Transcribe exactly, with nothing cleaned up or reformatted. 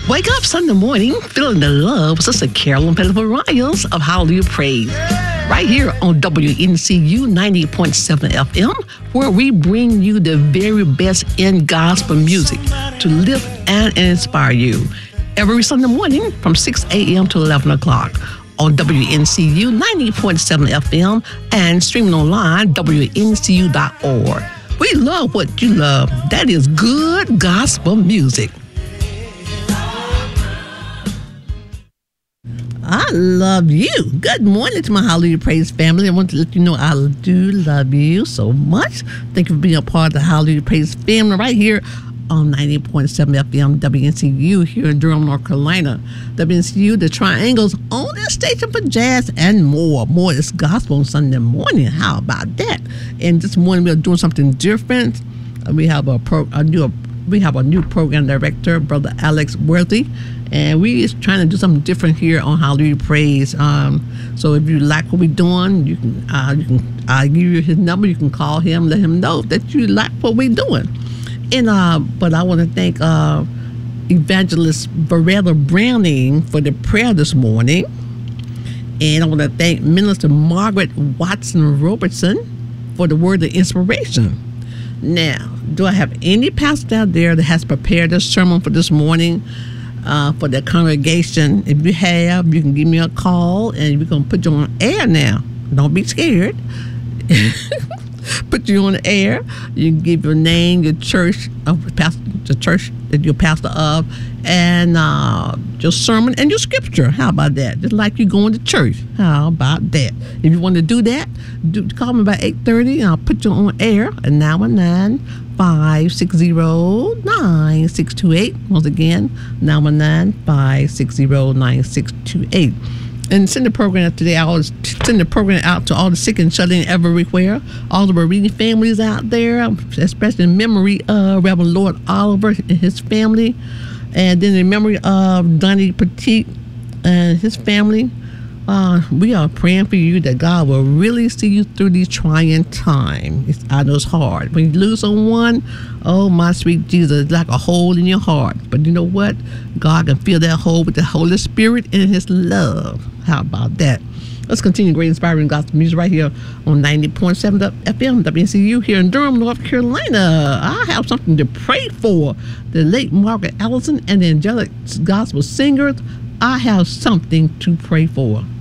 Wake up Sunday morning feeling the love with Sister Carolyn Pettiford Riles of Hallelujah Praise. Right here on W N C U ninety point seven F M, where we bring you the very best in gospel music to lift and inspire you. Every Sunday morning from six a.m. to eleven o'clock on W N C U ninety point seven F M and streaming online W N C U dot org. We love what you love. That is good gospel music. I love you. Good morning to my Hallelujah Praise family. I want to let you know I do love you so much. Thank you for being a part of the Hallelujah Praise family right here on ninety point seven F M W N C U here in Durham, North Carolina. W N C U, the Triangle's only station for jazz and more. More is gospel on Sunday morning. How about that? And this morning we're doing something different. We have a pro, a new, we have a new program director, Brother Alex Worthy. And we is trying to do something different here on Hallelujah Praise. Um, so if you like what we're doing, you can, uh, you can, I'll give you his number. You can call him, let him know that you like what we're doing. And uh, but I want to thank uh, Evangelist Varela Browning for the prayer this morning. And I want to thank Minister Margaret Watson Robertson for the word of inspiration. Now, do I have any pastor out there that has prepared a sermon for this morning? Uh, for the congregation? If you have, you can give me a call and we're going to put you on air now. Don't be scared. Put you on the air. You can give your name, your church, uh, pastor, the church that you're pastor of, and uh, your sermon and your scripture. How about that? Just like you going to church. How about that? If you want to do that, do, call me by eight thirty and I'll put you on air at nine one nine, five six zero, nine six two eight. Once again, nine one nine, five six zero, nine six two eight. And send the program out today. I always send the program out to all the sick and shut in everywhere, all the bereaved families out there, especially in memory of Reverend Lord Oliver and his family, and then in memory of Donnie Petit and his family. Uh, we are praying for you that God will really see you through these trying times. It's, I know it's hard. When you lose someone, oh, my sweet Jesus, it's like a hole in your heart. But you know what? God can fill that hole with the Holy Spirit and His love. How about that? Let's continue great inspiring gospel music right here on ninety point seven F M W N C U here in Durham, North Carolina. I have something to pray for. The late Margaret Allison and the angelic gospel singers. I have something to pray for.